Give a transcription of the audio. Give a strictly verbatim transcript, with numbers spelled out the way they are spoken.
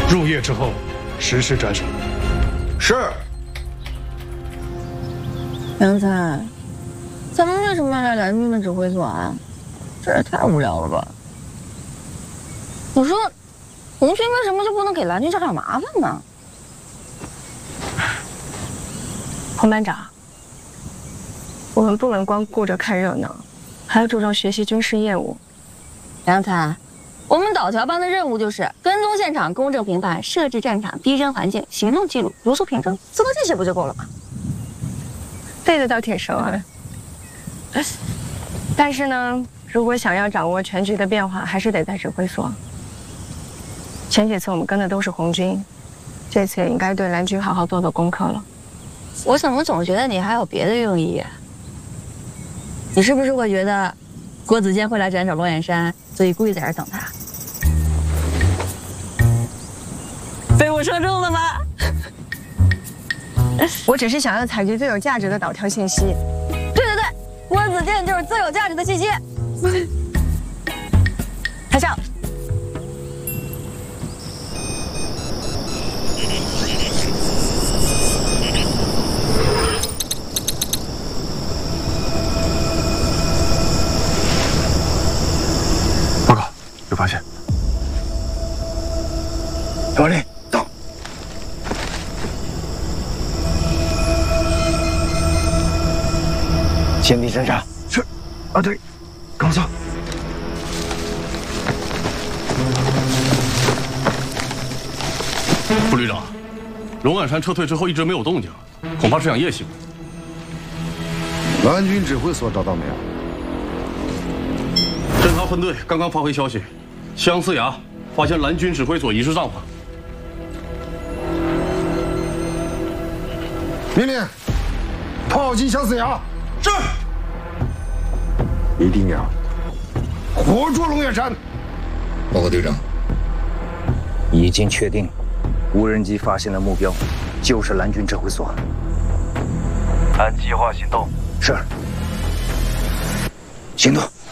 入夜之后实施斩首。 是。 杨才，咱们为什么要来蓝军的指挥所啊？这也太无聊了吧！你说，红军为什么就不能给蓝军找点麻烦呢？ 洪班长，我们不能光顾着看热闹，还要注重学习军事业务。 杨才，我们岛桥班的任务就是跟踪现场、公正评判、设置战场、逼真环境、行动记录、如数凭证，做到这些不就够了吗？ 背的倒挺熟啊。但是呢，如果想要掌握全局的变化，还是得在指挥所。前几次我们跟的都是红军，这次也应该对蓝军好好做做功课了。 我怎么总觉得你还有别的用意啊？你是不是会觉得郭子健会来斩首龙眼山，所以故意在这儿等他？被我说中了吗？ 我只是想要采集最有价值的导条信息。 对对对，郭子健就是最有价值的信息。台上。 报告，有发现。王林，到。先地侦查。是。啊，对，跟我走。 副旅长，龙眼山撤退之后一直没有动静，恐怕是想夜袭。 蓝军指挥所找到没有？ 侦察分队刚刚发回消息，相思崖发现蓝军指挥所遗失帐篷。 命令，炮击相思崖。 是。 一定要活捉龙眼山。 报告队长，已经确定，无人机发现的目标就是蓝军指挥所。 按计划行动。 是。行动。